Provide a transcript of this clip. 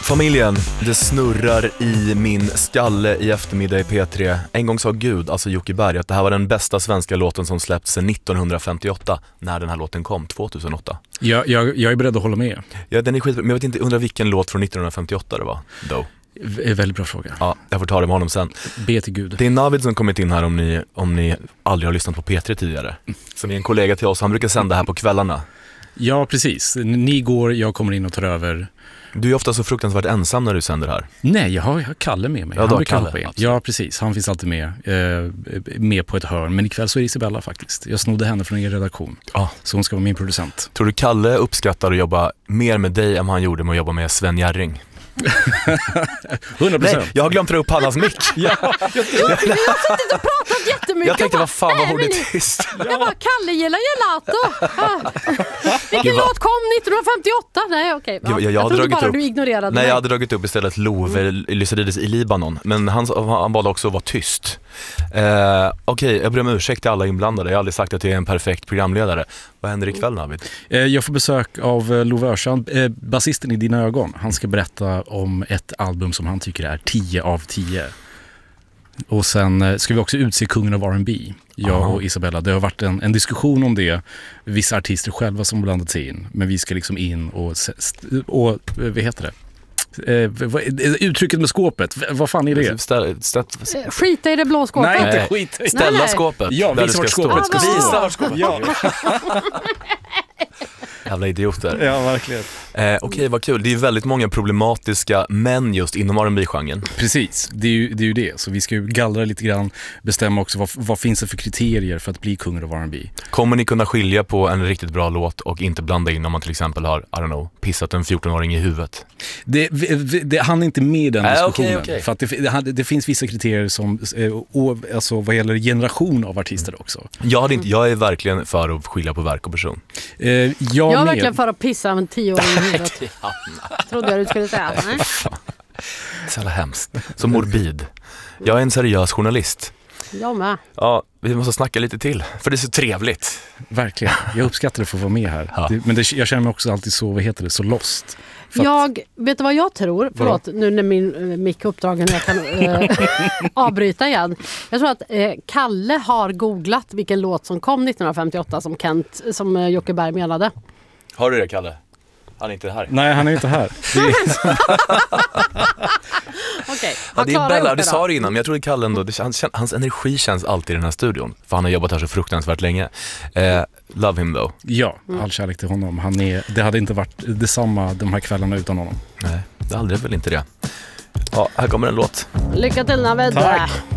Familjen, det snurrar i min skalle i eftermiddag i P3. En gång sa Gud, alltså Jocke Berg, att det här var den bästa svenska låten som släppts sedan 1958, när den här låten kom, 2008. Jag är beredd att hålla med. Ja, den är skit, men jag vet inte, undrar vilken låt från 1958 det var, då. Väldigt bra fråga. Ja, jag får ta det med honom sen. Be till Gud. Det är Navid som kommit in här om ni aldrig har lyssnat på P3 tidigare. Som är en kollega till oss, han brukar sända här på kvällarna. Ja, precis. Ni går, jag kommer in och tar över. Du är ofta så fruktansvärt ensam när du sänder här. Nej, jag har Kalle med mig. Ja, han brukar hoppa in. Absolut. Ja, precis. Han finns alltid med på ett hörn. Men ikväll så är det Isabella faktiskt. Jag snodde henne från er redaktion. Ja. Så hon ska vara min producent. Tror du Kalle uppskattar att jobba mer med dig än vad han gjorde med att jobba med Sven Jerring? 100%. Nej, jag har glömt att dra upp Pallas mick. Ja. Jag har suttit och pratat jättemycket. Jag tänkte, bara, vad fan var hon nej, är tyst? Jag bara, Kalle gillar gelato. Vilken låt kom 1958? Nej, okej. Ja. Jag trodde bara du ignorerade mig. Jag hade dragit upp istället Love Lycerides i Libanon. Men han bad också vara tyst. Okej, jag ber om ursäkt till alla inblandade. Jag har aldrig sagt att jag är en perfekt programledare. Vad händer ikväll, Navid? Jag får besök av Love Örsand, basisten i Dina ögon. Han ska berätta om ett album som han tycker är 10 av 10. Och sen ska vi också utse kungen av R&B. Jag och Isabella. Det har varit en diskussion om det. Vissa artister själva som blandat sig in. Men vi ska liksom in och vad heter det? Uttrycket med skåpet. Vad fan är det? Skita i det blå skåpet. Nej, inte skit. Ställa skåpet. Ja, visa vart skåpet ska stå. Visa vart skåpet. Ja. Jävla idioter. Ja, verkligen. Okej, vad kul. Det är ju väldigt många problematiska män just inom R&B-genren. Precis, det är ju det. Så vi ska ju gallra lite grann, bestämma också vad finns det för kriterier för att bli kungen av R&B. Kommer ni kunna skilja på en riktigt bra låt och inte blanda in om man till exempel har, pissat en 14-åring i huvudet? Han är inte med i den diskussionen. Okay. För att det finns vissa kriterier som, alltså vad gäller generation av artister också. Jag är verkligen för att skilja på verk och person. Jag är verkligen för att pissa av en 10-åring i huvudet. Trodde jag du skulle säga. Nej. Så jävla hemskt. Så morbid. Jag är en seriös journalist. Jag med. Ja, vi måste snacka lite till. För det är så trevligt. Verkligen. Jag uppskattar att få vara med här. Ja. Jag känner mig också alltid så, så lost. Vet du vad jag tror? Förlåt, nu när min mick är uppdragen jag kan avbryta igen. Jag tror att Kalle har googlat vilken låt som kom 1958 som Jocke Berg menade. Har du det, Kalle? Han är inte här. Nej, han är inte här. Okej, ja, det är Bella, det sa du innan, men jag tror att Kalle ändå, hans energi känns alltid i den här studion. För han har jobbat här så fruktansvärt länge. Love him though. Ja, all kärlek till honom. Det hade inte varit detsamma de här kvällarna utan honom. Nej, det aldrig väl inte det. Ja, här kommer en låt. Lycka till, Navid. Tack.